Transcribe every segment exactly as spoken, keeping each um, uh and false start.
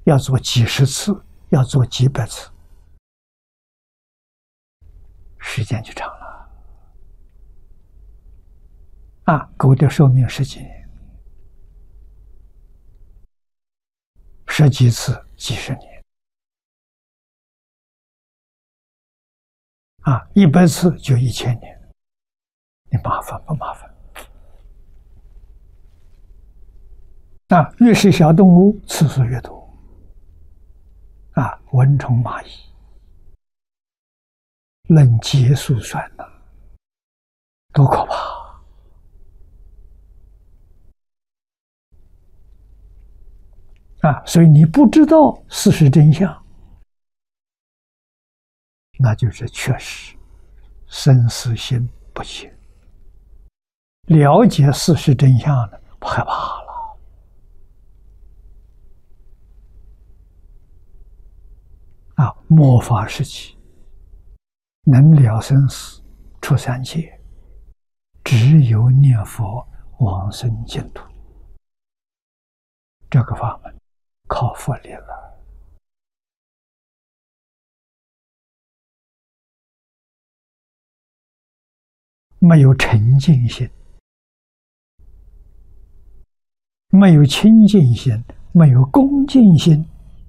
要做几十次，要做几百次，时间就长了。啊，狗的寿命十几年，十几次几十年，啊，一百次就一千年，你麻烦不麻烦？啊，越是小动物次数越多，啊，蚊虫蚂蚁论劫数算呐，多可怕！啊，所以你不知道事实真相，那就是确实生死心不切。了解事实真相呢，不害怕了。啊，末法时期能了生死、出三界，只有念佛往生净土。这个法门靠佛力了。没有沉静心，没有清净心，没有恭敬心，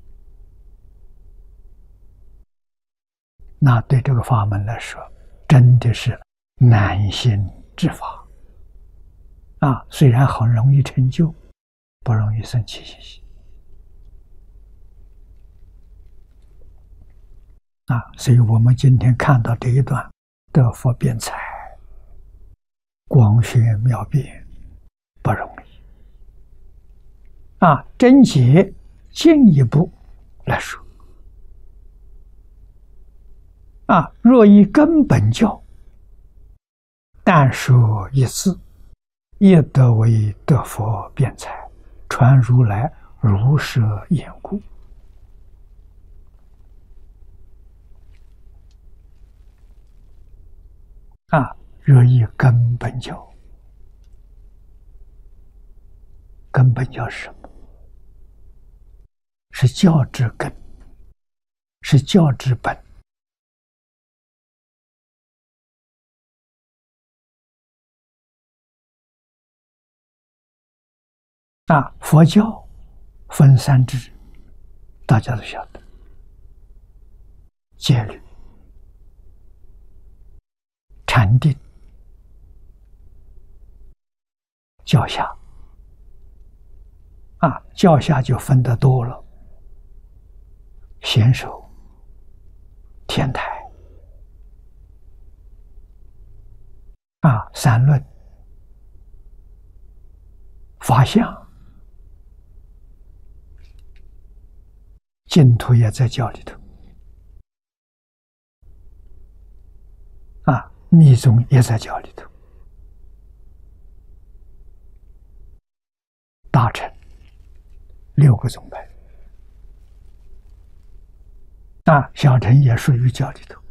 那对这个法门来说，真的是难行之法。啊，虽然很容易成就，不容易生起信心。啊，所以我们今天看到这一段得佛辩才，光学妙辩，不容易。啊，真解进一步来说，啊，若以根本教，但说一字，亦得为得佛辩才，传如来如是言故。啊，若以根本教，根本教是什么？是教之根，是教之本。啊，佛教分三支，大家都晓得：戒律、禅定、教下。啊，教下就分得多了，显首、天台，啊，三论、法相。净土也在教里头，啊，密宗也在教里头，大乘六个宗派，啊，小乘也属于教里头。